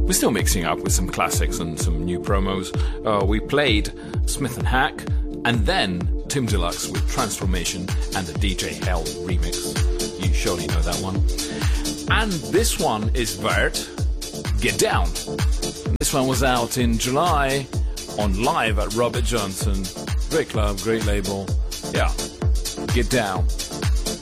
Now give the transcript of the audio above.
We're still mixing up with some classics and some new promos. We played Smith and Hack, and then Tim Deluxe with Transformation and the DJ Hell remix. You surely know that one. And this one is Vert, Get Down. This one was out in July on Live at Robert Johnson. Great club, great label. Yeah, Get Down.